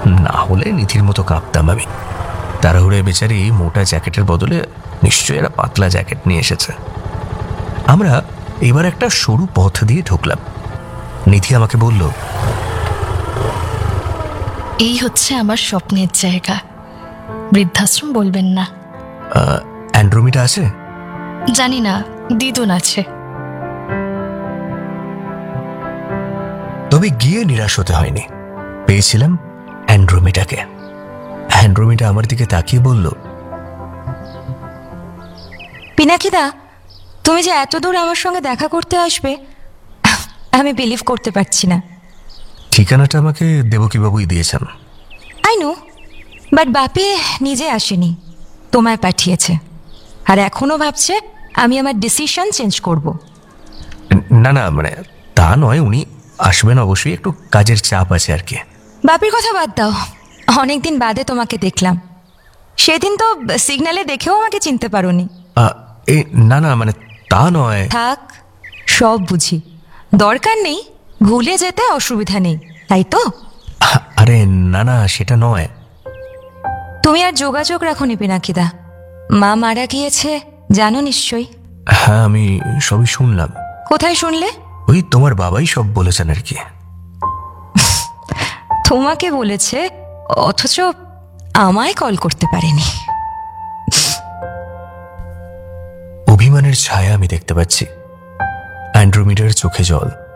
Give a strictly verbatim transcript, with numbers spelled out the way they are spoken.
না হলে নিধির মতো কাঁপতাম আমি। তাড়াহুড়ে বেচারি মোটা জ্যাকেটের বদলে নিশ্চয়ই এরা পাতলা জ্যাকেট নিয়ে এসেছে। আমরা এবার একটা সরু পথ দিয়ে ঢুকলাম। নিধি আমাকে বলল, এই হচ্ছে আমার স্বপ্নের জায়গা, বৃদ্ধাশ্রম বলবেন না। অ্যান্ড্রোমিটা আছে? জানি না, দিদুন আছে। তবে গিয়ে নিরাশ হতে হয়নি, পেয়েছিলাম অ্যান্ড্রোমিটাকে। অ্যান্ড্রোমিটা আমার দিকে তাকিয়ে বলল, পিনাকিদা, তুমি যে এত দূর আমার সঙ্গে দেখা করতে আসবে আমি বিলিভ করতে পারছি না। ঠিকানাটা আমাকে দেবকীবাবুই দিয়েছেন। আই নো, বাট বাপি নিজে আসেনি, তোমায় পাঠিয়েছে। আর এখনো ভাবছে আমি আমার ডিসিশন চেঞ্জ করব। না না, মানে তা নয়, উনি আসবেন অবশ্যই, একটু কাজের চাপ আছে আর কি। বাপির কথা বাদ দাও, অনেকদিন বাদে তোমাকে দেখলাম। সেদিন তো সিগন্যালে দেখেও আমাকে চিনতে পারোনি। এ না না, মানে তা নয়। থাক, সব বুঝি, দরকার নেই, ভুলে যেতে অসুবিধা নেই, তাই তো? আরে না না, সেটা নয়। তুমি আর যোগাযোগ রাখোনি পিনাকিদা? মা মারা গিয়েছে জানো নিশ্চয়ই? হ্যাঁ, আমি সবই শুনলাম। কোথায় শুনলে? ওই তোমার বাবাই সব বলেছেন আর কি। তোমাকে বলেছে, অথচ আমায় কল করতে পারেনি। অভিমানের ছায়া আমি দেখতে পাচ্ছি, অ্যান্ড্রোমিটার চোখে জল।